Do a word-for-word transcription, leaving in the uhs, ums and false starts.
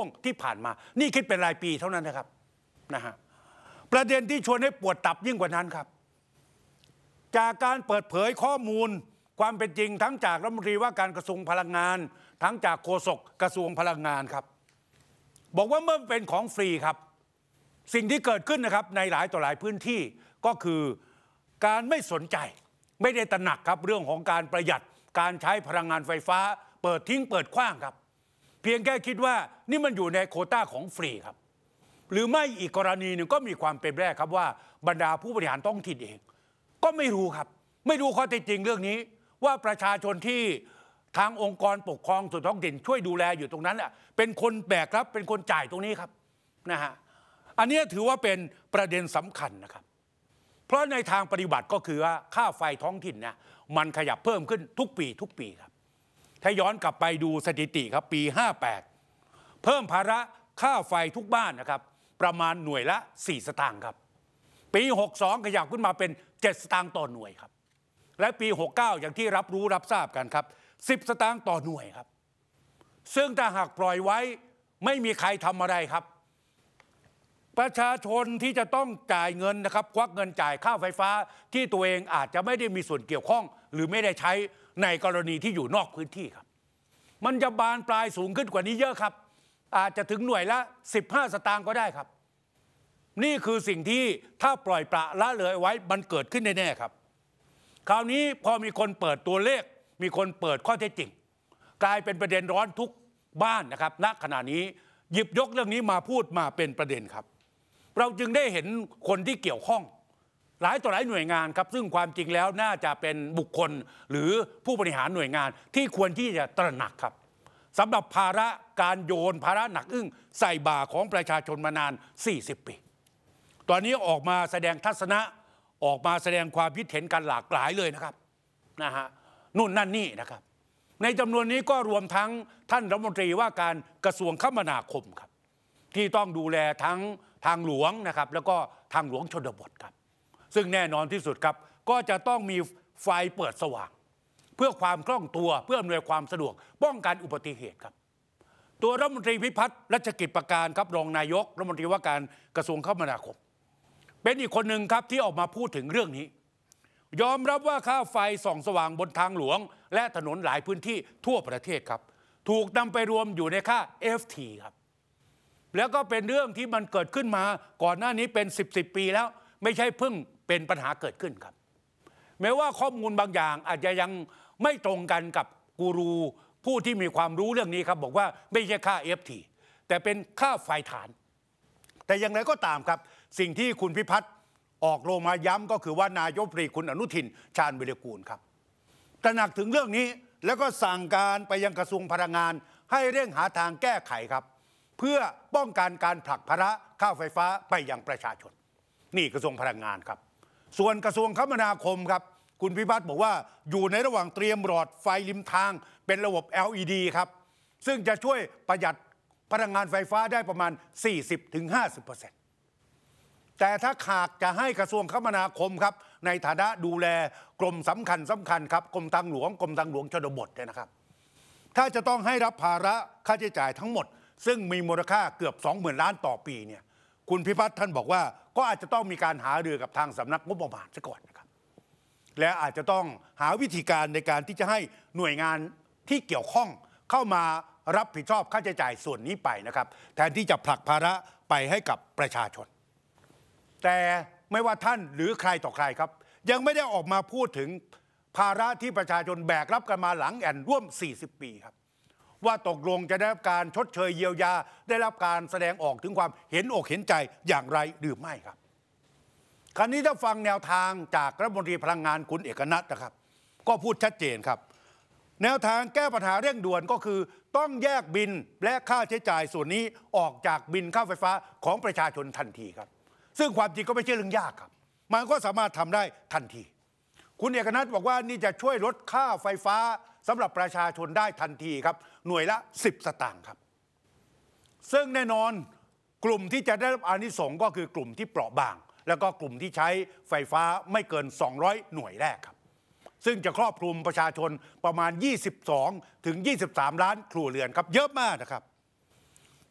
งที่ผ่านมานี่คิดเป็นรายปีเท่านั้นนะครับนะฮะประเด็นที่ชวนให้ปวดตับยิ่งกว่านั้นครับจากการเปิดเผยข้อมูลความเป็นจริงทั้งจากรัฐมนตรีว่าการกระทรวงพลังงานทั้งจากโฆษกกระทรวงพลังงานครับบอกว่าเมื่อเป็นของฟรีครับสิ่งที่เกิดขึ้นนะครับในหลายต่อหลายพื้นที่ก็คือการไม่สนใจไม่ได้ตระหนักครับเรื่องของการประหยัดการใช้พลังงานไฟฟ้าเปิดทิ้งเปิดขว้างครับเพียงแค่คิดว่านี่มันอยู่ในโควต้าของฟรีครับหรือไม่อีกกรณีหนึ่งก็มีความเป็นไปได้ครับว่าบรรดาผู้บริหารท้องถิ่นเองก็ไม่รู้ครับไม่รู้ข้อเท็จจริงเรื่องนี้ว่าประชาชนที่ทางองค์กรปกครองส่วนท้องถิ่นช่วยดูแลอยู่ตรงนั้นแหละเป็นคนแบกรับเป็นคนจ่ายตรงนี้ครับนะฮะอันนี้ถือว่าเป็นประเด็นสำคัญนะครับเพราะในทางปฏิบัติก็คือว่าค่าไฟท้องถิ่นเนี่ยมันขยับเพิ่มขึ้นทุกปีทุกปีครับถ้าย้อนกลับไปดูสถิติครับปีห้าแปดเพิ่มภาระค่าไฟทุกบ้านนะครับประมาณหน่วยละสี่สตางค์ครับปีหกสิบสองขยับขึ้นมาเป็นเจ็ดสตางค์ต่อหน่วยครับและปีหกสิบเก้าอย่างที่รับรู้รับทราบกันครับสิบสตางค์ต่อหน่วยครับซึ่งถ้าหากปล่อยไว้ไม่มีใครทำอะไรครับประชาชนที่จะต้องจ่ายเงินนะครับควักเงินจ่ายค่าไฟฟ้าที่ตัวเองอาจจะไม่ได้มีส่วนเกี่ยวข้องหรือไม่ได้ใช้ในกรณีที่อยู่นอกพื้นที่ครับมันจะบานปลายสูงขึ้นกว่านี้เยอะครับอาจจะถึงหน่วยละสิบห้าสตางค์ก็ได้ครับนี่คือสิ่งที่ถ้าปล่อยปละละเลยไว้มันเกิดขึ้นแน่ๆครับคราวนี้พอมีคนเปิดตัวเลขมีคนเปิดข้อเท็จจริงกลายเป็นประเด็นร้อนทุกบ้านนะครับณขณะนี้หยิบยกเรื่องนี้มาพูดมาเป็นประเด็นครับเราจึงได้เห็นคนที่เกี่ยวข้องหลายต่อหลายหน่วยงานครับซึ่งความจริงแล้วน่าจะเป็นบุคคลหรือผู้บริหารหน่วยงานที่ควรที่จะตระหนักครับสำหรับภาระการโยนภาระหนักอึ้งใส่บ่าของประชาชนมานานสี่สิบปีตอนนี้ออกมาแสดงทัศนะออกมาแสดงความคิดเห็นกันหลากหลายเลยนะครับนะฮะนู่นนั่นนี่นะครับในจำนวนนี้ก็รวมทั้งท่านรัฐมนตรีว่าการกระทรวงคมนาคมครับที่ต้องดูแลทั้งทางหลวงนะครับแล้วก็ทางหลวงชนบทครับซึ่งแน่นอนที่สุดครับก็จะต้องมีไฟเปิดสว่างเพื่อความคล่องตัวเพื่ออำนวยความสะดวกป้องกันอุบัติเหตุครับตัวรัฐมนตรีพิพัฒน์รัชกิจประการครับรองนายกรัฐมนตรีว่าการกระทรวงคมนาคมเป็นอีกคนหนึ่งครับที่ออกมาพูดถึงเรื่องนี้ยอมรับว่าค่าไฟส่องสว่างบนทางหลวงและถนนหลายพื้นที่ทั่วประเทศครับถูกนำไปรวมอยู่ในค่า เอฟ ที ครับแล้วก็เป็นเรื่องที่มันเกิดขึ้นมาก่อนหน้านี้เป็นสิบสิบปีแล้วไม่ใช่เพิ่งเป็นปัญหาเกิดขึ้นครับแม้ว่าข้อมูลบางอย่างอาจจะยังไม่ตรงกันกับกูรูผู้ที่มีความรู้เรื่องนี้ครับบอกว่าไม่ใช่ค่า เอฟ ที แต่เป็นค่าไฟฐานแต่อย่างไรก็ตามครับสิ่งที่คุณพิพัฒน์ออกโรงมาย้ำก็คือว่านายกรัฐมนตรีคุณอนุทินชาญวิรากูลครับตระหนักถึงเรื่องนี้แล้วก็สั่งการไปยังกระทรวงพลังงานให้เร่งหาทางแก้ไขครับเพื่อป้องกันการผลักภาระค่าไฟฟ้าไปยังประชาชนนี่กระทรวงพลังงานครับส่วนกระทรวงคมนาคมครับคุณพิพัฒน์บอกว่าอยู่ในระหว่างเตรียมหลอดไฟริมทางเป็นระบบ แอล อี ดี ครับซึ่งจะช่วยประหยัดพลังงานไฟฟ้าได้ประมาณ สี่สิบถึงห้าสิบเปอร์เซ็นต์ แต่ถ้าหากจะให้กระทรวงคมนาคมครับในฐานะดูแลกรมสำคัญสำคัญครับกรมทางหลวงกรมทางหลวงชนบทเนี่ยนะครับถ้าจะต้องให้รับภาระค่าใช้จ่ายทั้งหมดซึ่งมีมูลค่าเกือบ สองหมื่น ล้านต่อปีเนี่ยคุณพิพัฒน์ท่านบอกว่าก็อาจจะต้องมีการหารือกับทางสำนักงบประมาณซะก่อนนะครับและอาจจะต้องหาวิธีการในการที่จะให้หน่วยงานที่เกี่ยวข้องเข้ามารับผิดชอบค่าใช้จ่ายส่วนนี้ไปนะครับแทนที่จะผลักภาระไปให้กับประชาชนแต่ไม่ว่าท่านหรือใครต่อใครครับยังไม่ได้ออกมาพูดถึงภาระที่ประชาชนแบกรับกันมาหลังแอนร่วมสี่สิบปีครับว่าตกลงจะได้รับการชดเชยเยียวยาได้รับการแสดงออกถึงความเห็นอกเห็นใจอย่างไรหรือไม่ครับคราวนี้ถ้าฟังแนวทางจากรัฐมนตรีพลังงานคุณเอกนัทนะครับก็พูดชัดเจนครับแนวทางแก้ปัญหาเร่งด่วนก็คือต้องแยกบินและค่าใช้จ่ายส่วนนี้ออกจากบินค่าไฟฟ้าของประชาชนทันทีครับซึ่งความจริงก็ไม่ใช่เรื่องยากครับมันก็สามารถทำได้ทันทีคุณเอกนัทบอกว่านี่จะช่วยลดค่าไฟฟ้าสำหรับประชาชนได้ทันทีครับหน่วยละสิบสตางค์ครับซึ่งแน่นอนกลุ่มที่จะได้รับอานิสงส์ก็คือกลุ่มที่เปราะบางแล้วก็กลุ่มที่ใช้ไฟฟ้าไม่เกินสองร้อยหน่วยแรกครับซึ่งจะครอบคลุมประชาชนประมาณยี่สิบสองถึงยี่สิบสามล้านครัวเรือนครับเยอะมากนะครับ